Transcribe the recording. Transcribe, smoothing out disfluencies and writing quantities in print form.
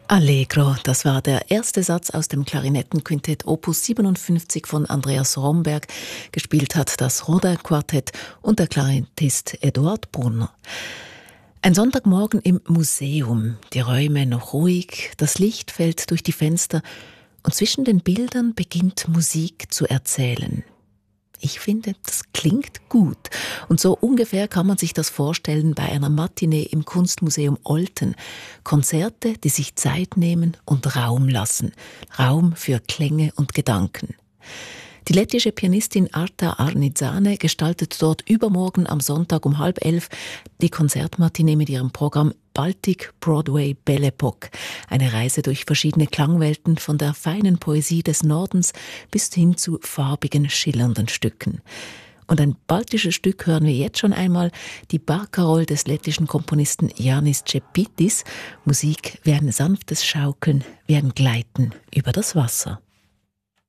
Allegro, das war der erste Satz aus dem Klarinettenquintett Opus 57 von Andreas Romberg. Gespielt hat das Rodin-Quartett und der Klarinettist Eduard Brunner. Ein Sonntagmorgen im Museum, die Räume noch ruhig, das Licht fällt durch die Fenster und zwischen den Bildern beginnt Musik zu erzählen. Ich finde, das klingt gut. Und so ungefähr kann man sich das vorstellen bei einer Matinee im Kunstmuseum Olten. Konzerte, die sich Zeit nehmen und Raum lassen. Raum für Klänge und Gedanken. Die lettische Pianistin Arta Arnizzane gestaltet dort übermorgen am Sonntag um 10:30 die Konzertmatinee mit ihrem Programm Baltic Broadway Belle Époque. Eine Reise durch verschiedene Klangwelten von der feinen Poesie des Nordens bis hin zu farbigen, schillernden Stücken. Und ein baltisches Stück hören wir jetzt schon einmal, die Barcarolle des lettischen Komponisten Jānis Čepaitis. Musik wie ein sanftes Schaukeln, wie ein Gleiten über das Wasser.